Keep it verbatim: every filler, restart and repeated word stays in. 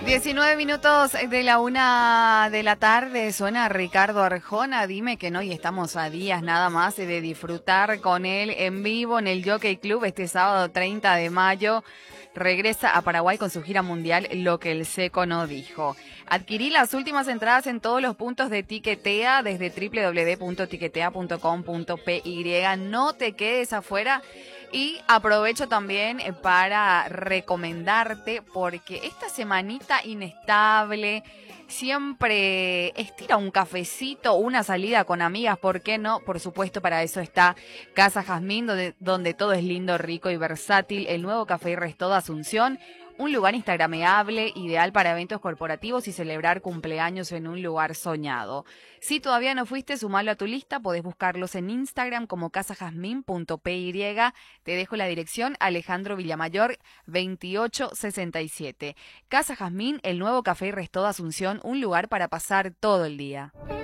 diecinueve minutos de la una de la tarde, suena Ricardo Arjona, dime que no, y estamos a días nada más de disfrutar con él en vivo en el Jockey Club este sábado treinta de mayo. Regresa a Paraguay con su gira mundial Lo que el Seco no dijo. Adquirí las últimas entradas en todos los puntos de Tiquetea desde doble u doble u doble u punto tiquetea punto com punto pe y. No te quedes afuera. Y aprovecho también para recomendarte, porque esta semanita inestable, siempre estira un cafecito, una salida con amigas, ¿por qué no? Por supuesto, para eso está Casa Jazmín, donde, donde todo es lindo, rico y versátil. El nuevo Café y Resto de Asunción, un lugar instagrameable, ideal para eventos corporativos y celebrar cumpleaños en un lugar soñado. Si todavía no fuiste, sumalo a tu lista, podés buscarlos en Instagram como casa jazmín punto pe y. Te dejo la dirección, Alejandro Villamayor, veintiocho sesenta y siete. Casa Jazmín, el nuevo Café y Resto de Asunción, un lugar para pasar todo el día.